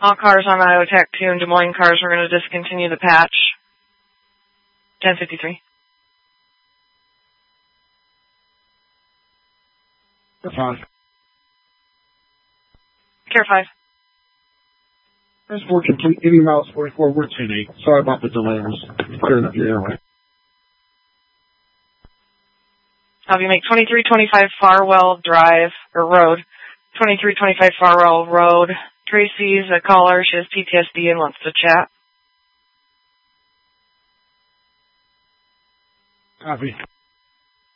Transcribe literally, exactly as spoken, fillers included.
All cars on Iowa Tech two and Des Moines cars, we're going to discontinue the patch. ten fifty-three. five. Care five. Transport complete, eighty miles, forty-four, we're ten eight. Sorry about the delay, I was clearing up your airway. Have you make twenty-three twenty-five Farwell Drive, or Road. twenty-three twenty-five Farwell Road. Tracy's a caller, she has P T S D and wants to chat. Copy.